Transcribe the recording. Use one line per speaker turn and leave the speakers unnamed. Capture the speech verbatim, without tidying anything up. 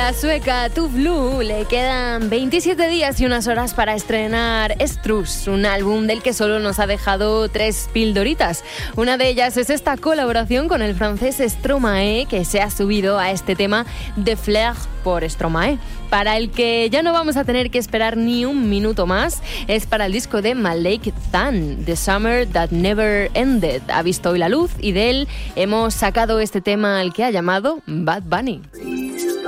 la sueca Tove Lo le quedan veintisiete días y unas horas para estrenar Estrus, un álbum del que solo nos ha dejado tres pildoritas. Una de ellas es esta colaboración con el francés Stromae, que se ha subido a este tema de Fleur por Stromae, para el que ya no vamos a tener que esperar ni un minuto más. Es para el disco de Malik Than, The Summer That Never Ended. Ha visto hoy la luz y de él hemos sacado este tema al que ha llamado Bad Bunny.